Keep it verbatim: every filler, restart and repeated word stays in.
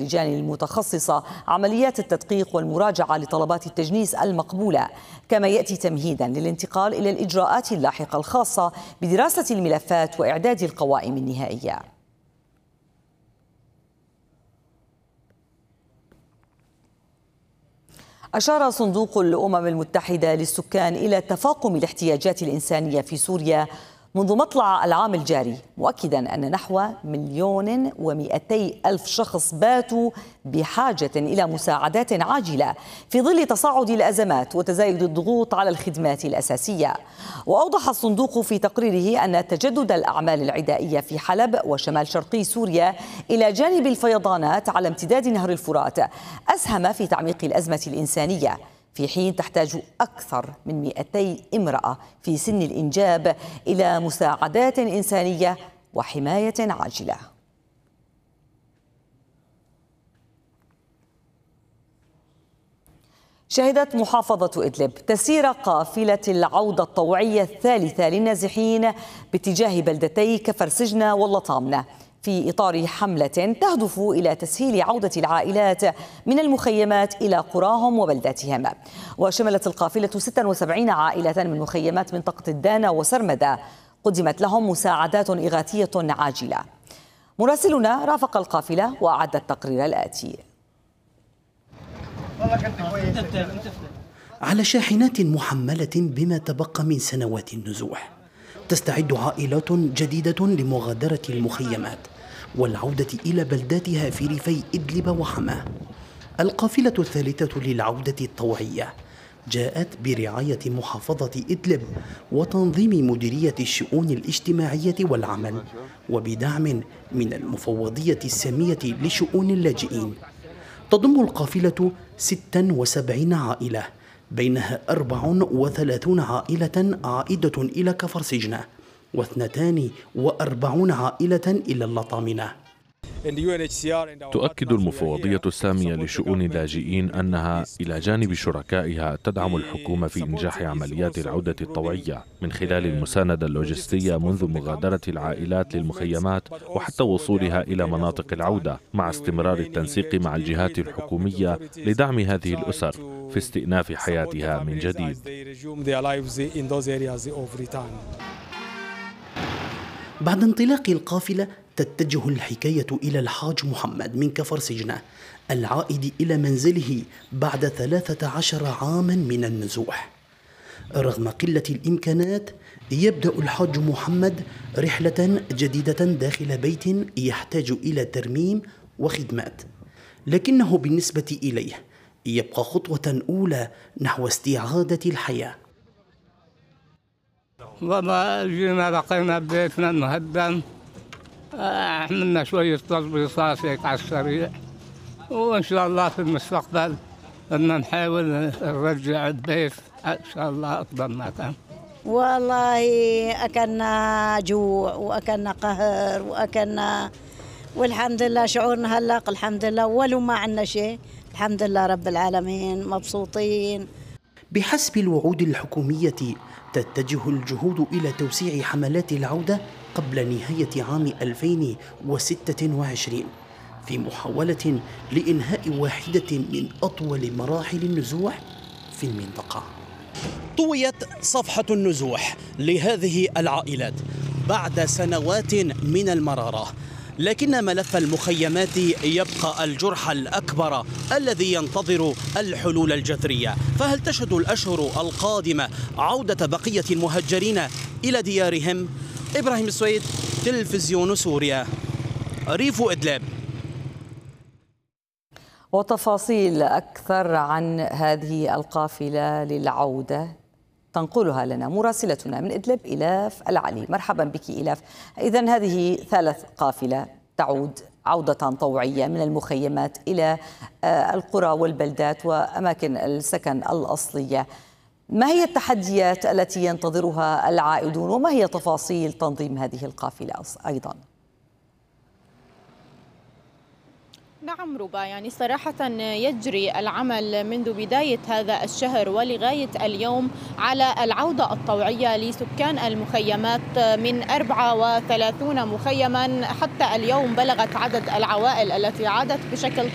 اللجان المتخصصة عمليات التدقيق والمراجعة لطلبات التجنيس المقبولة، كما يأتي تمهيدا للانتقال إلى الإجراءات اللاحقة الخاصة بدراسة الملفات وإعداد القوائم النهائية. أشار صندوق الأمم المتحدة للسكان إلى تفاقم الاحتياجات الإنسانية في سوريا منذ مطلع العام الجاري، مؤكدا أن نحو مليون ومئتي ألف شخص باتوا بحاجة إلى مساعدات عاجلة في ظل تصاعد الأزمات وتزايد الضغوط على الخدمات الأساسية. وأوضح الصندوق في تقريره أن تجدد الأعمال العدائية في حلب وشمال شرقي سوريا إلى جانب الفيضانات على امتداد نهر الفرات أسهم في تعميق الأزمة الإنسانية، في حين تحتاج أكثر من مئتي امرأة في سن الإنجاب إلى مساعدات إنسانية وحماية عاجلة. شهدت محافظة إدلب تسير قافلة العودة الطوعية الثالثة للنازحين باتجاه بلدتي كفر سجنة واللطامنة في إطار حملة تهدف إلى تسهيل عودة العائلات من المخيمات إلى قراهم وبلداتهم. وشملت القافلة ستة وسبعين عائلة من مخيمات منطقة الدانا وسرمدة، قدمت لهم مساعدات إغاثية عاجلة. مراسلنا رافق القافلة وأعد التقرير الآتي. على شاحنات محملة بما تبقى من سنوات النزوح، تستعد عائلات جديدة لمغادرة المخيمات والعودة إلى بلداتها في ريفي إدلب وحماه. القافلة الثالثة للعودة الطوعية جاءت برعاية محافظة إدلب وتنظيم مديرية الشؤون الاجتماعية والعمل، وبدعم من المفوضية السامية لشؤون اللاجئين. تضم القافلة ستة وسبعين عائلة، بينها أربع وثلاثون عائلة عائدة إلى كفر سجنة واثنتان وأربعون عائلة إلى اللطامنة. تؤكد المفوضية السامية لشؤون اللاجئين أنها إلى جانب شركائها تدعم الحكومة في إنجاح عمليات العودة الطوعية من خلال المساندة اللوجستية منذ مغادرة العائلات للمخيمات وحتى وصولها إلى مناطق العودة، مع استمرار التنسيق مع الجهات الحكومية لدعم هذه الأسر في استئناف حياتها من جديد. بعد انطلاق القافلة تتجه الحكاية إلى الحاج محمد من كفر سجنة العائد إلى منزله بعد ثلاثة عشر عاما من النزوح. رغم قلة الإمكانات يبدأ الحاج محمد رحلة جديدة داخل بيت يحتاج إلى ترميم وخدمات، لكنه بالنسبة إليه يبقى خطوة أولى نحو استعادة الحياة. والله جينا لقينا بيتنا مهدم، عملنا شوية تظبيطات هيك على السريع، وإن شاء الله في المستقبل بدنا نحاول نرجع البيت إن شاء الله أفضل ما كان. والله أكلنا جوع وأكلنا قهر وأكلنا، والحمد لله شعورنا هلق الحمد لله، ولو ما عنا شيء الحمد لله رب العالمين مبسوطين. بحسب الوعود الحكومية تتجه الجهود إلى توسيع حملات العودة قبل نهاية عام ألفين وستة وعشرين في محاولة لإنهاء واحدة من أطول مراحل النزوح في المنطقة. طويت صفحة النزوح لهذه العائلات بعد سنوات من المرارة، لكن ملف المخيمات يبقى الجرح الأكبر الذي ينتظر الحلول الجذرية. فهل تشهد الأشهر القادمة عودة بقية المهجرين إلى ديارهم؟ إبراهيم السويد، تلفزيون سوريا، ريف إدلب. وتفاصيل أكثر عن هذه القافلة للعودة تنقلها لنا مراسلتنا من إدلب إلاف العلي. مرحبا بك إلاف. إذن هذه ثالث قافلة تعود عودة طوعية من المخيمات إلى القرى والبلدات وأماكن السكن الأصلية. ما هي التحديات التي ينتظرها العائدون وما هي تفاصيل تنظيم هذه القافلة أيضا؟ نعم ربا، يعني صراحة يجري العمل منذ بداية هذا الشهر ولغاية اليوم على العودة الطوعية لسكان المخيمات من أربعة وثلاثين مخيما. حتى اليوم بلغت عدد العوائل التي عادت بشكل